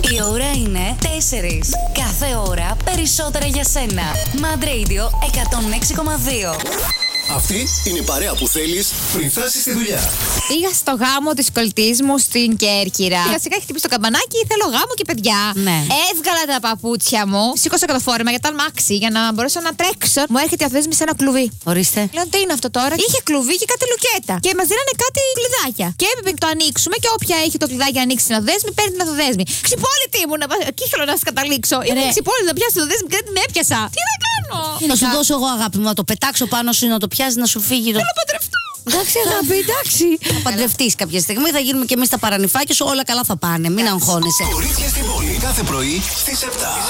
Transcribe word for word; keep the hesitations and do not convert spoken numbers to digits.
Η ώρα είναι τέσσερις. Κάθε ώρα περισσότερα για σένα. Mad Radio εκατόν έξι κόμμα δύο. Αυτή είναι η παρέα που θέλεις πριν φτάσεις στη δουλειά. Πήγα στο γάμο της κολλητής μου στην Κέρκυρα. Σιγά σιγά έχει χτυπήσει το καμπανάκι, θέλω γάμο και παιδιά. Ναι. Έβγαλα τα παπούτσια μου, σήκωσα και το φόρεμα για το αμάξι για να μπορέσω να τρέξω. Μου έρχεται η αφέσμη σε ένα κλουβί. Ορίστε. Λέω τι είναι αυτό τώρα. Είχε κλουβί και κάτι λουκέτα. Και μας δίνανε κάτι κλειδάκια. Και έπρεπε να το ανοίξουμε και όποια έχει το κλειδάκι ανοίξει την οδέσμη, παίρνει την οδέσμη. Ξυπόλυτη ήμουν. Εκεί θέλω να σα καταλήξω. Ήμουν ξυπόλυτη να πιάσω την οδέσμη και δεν την έπιασα. Τι να κάνω. Να σου δώσω εγώ, αγάπη μου, να το πετάξω πάνω σου, να το πιάσει, να σου φύγει. Θέλω να παντρευτώ. Εντάξει, αγάπη, εντάξει. Θα παντρευτείς κάποια στιγμή, θα γίνουμε και εμείς τα παρανυφάκια σου, όλα καλά θα πάνε. Μην αγχώνεσαι. Κορίτσια στην πόλη κάθε πρωί στις επτά.